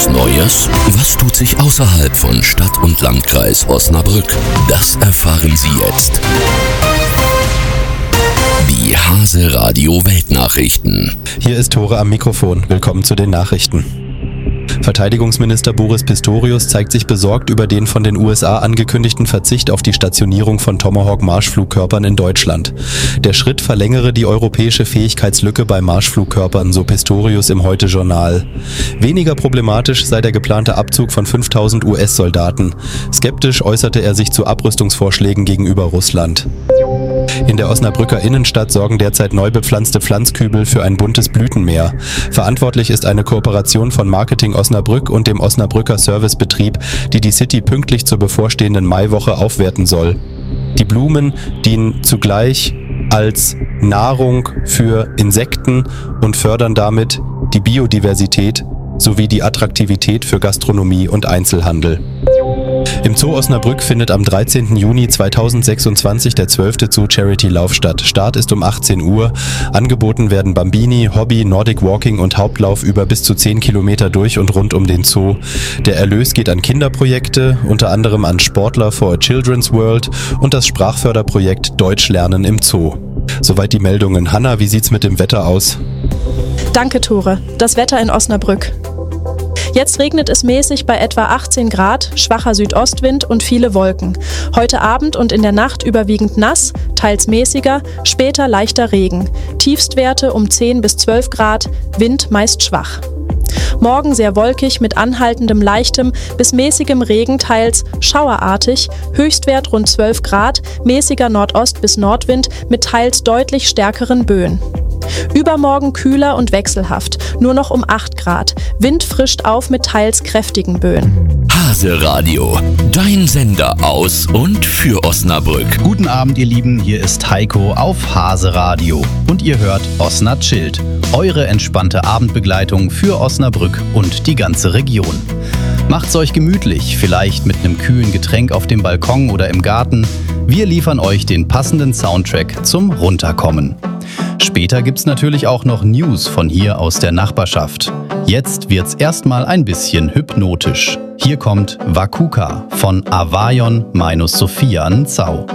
was Neues? Was tut sich außerhalb von Stadt und Landkreis Osnabrück? Das erfahren Sie jetzt. Die Hase Radio Weltnachrichten. Hier ist Tore am Mikrofon. Willkommen zu den Nachrichten. Verteidigungsminister Boris Pistorius zeigt sich besorgt über den von den USA angekündigten Verzicht auf die Stationierung von Tomahawk-Marschflugkörpern in Deutschland. Der Schritt verlängere die europäische Fähigkeitslücke bei Marschflugkörpern, so Pistorius im Heute-Journal. Weniger problematisch sei der geplante Abzug von 5000 US-Soldaten. Skeptisch äußerte er sich zu Abrüstungsvorschlägen gegenüber Russland. In der Osnabrücker Innenstadt sorgen derzeit neu bepflanzte Pflanzkübel für ein buntes Blütenmeer. Verantwortlich ist eine Kooperation von Marketing Osnabrück und dem Osnabrücker Servicebetrieb, die die City pünktlich zur bevorstehenden Maiwoche aufwerten soll. Die Blumen dienen zugleich als Nahrung für Insekten und fördern damit die Biodiversität sowie die Attraktivität für Gastronomie und Einzelhandel. Im Zoo Osnabrück findet am 13. Juni 2026 der 12. Zoo-Charity-Lauf statt. Start ist um 18 Uhr. Angeboten werden Bambini, Hobby, Nordic Walking und Hauptlauf über bis zu 10 Kilometer durch und rund um den Zoo. Der Erlös geht an Kinderprojekte, unter anderem an Sportler for a Children's World und das Sprachförderprojekt Deutsch lernen im Zoo. Soweit die Meldungen. Hanna, wie sieht's mit dem Wetter aus? Danke, Tore. Das Wetter in Osnabrück. Jetzt regnet es mäßig bei etwa 18 Grad, schwacher Südostwind und viele Wolken. Heute Abend und in der Nacht überwiegend nass, teils mäßiger, später leichter Regen. Tiefstwerte um 10 bis 12 Grad, Wind meist schwach. Morgen sehr wolkig mit anhaltendem leichtem bis mäßigem Regen, teils schauerartig, Höchstwert rund 12 Grad, mäßiger Nordost- bis Nordwind mit teils deutlich stärkeren Böen. Übermorgen kühler und wechselhaft, nur noch um 8 Grad. Wind frischt auf mit teils kräftigen Böen. Hase Radio, dein Sender aus und für Osnabrück. Guten Abend, ihr Lieben, hier ist Heiko auf Hase Radio. Und ihr hört Osna Chillt, eure entspannte Abendbegleitung für Osnabrück und die ganze Region. Macht's euch gemütlich, vielleicht mit einem kühlen Getränk auf dem Balkon oder im Garten. Wir liefern euch den passenden Soundtrack zum Runterkommen. Später gibt's natürlich auch noch News von hier aus der Nachbarschaft. Jetzt wird's erstmal ein bisschen hypnotisch. Hier kommt Wakuka von Avayon - Sophia Nzau.